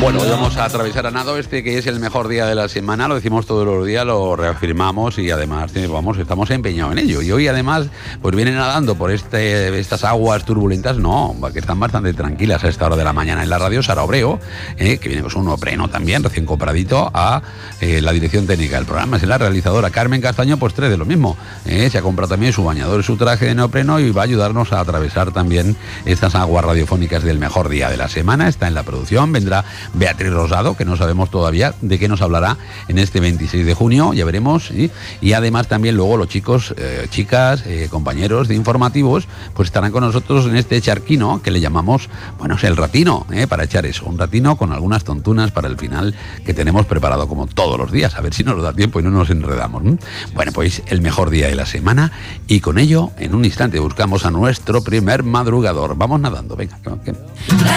Bueno, hoy vamos a atravesar a nado que es el mejor día de la semana, lo decimos todos los días, lo reafirmamos y además estamos empeñados en ello. Y hoy además pues vienen nadando por estas aguas turbulentas, no, que están bastante tranquilas a esta hora de la mañana en la radio, Sara Obreo, que viene con un neopreno también, recién compradito, a la dirección técnica del programa. Es la realizadora Carmen Castaño, pues tres de lo mismo. Se ha comprado también su bañador y su traje de neopreno y va a ayudarnos a atravesar también estas aguas radiofónicas del mejor día de la semana. Está en la producción, vendrá Beatriz Rosado, que no sabemos todavía de qué nos hablará en este 26 de junio, ya veremos, ¿sí? Y además también luego los chicos, chicas, compañeros de informativos, pues estarán con nosotros en este charquino que le llamamos, bueno, es el ratino, para echar eso, un ratino con algunas tontunas para el final que tenemos preparado como todos los días, a ver si nos da tiempo y no nos enredamos, ¿no? Bueno, pues el mejor día de la semana y con ello, en un instante buscamos a nuestro primer madrugador. Vamos nadando, venga.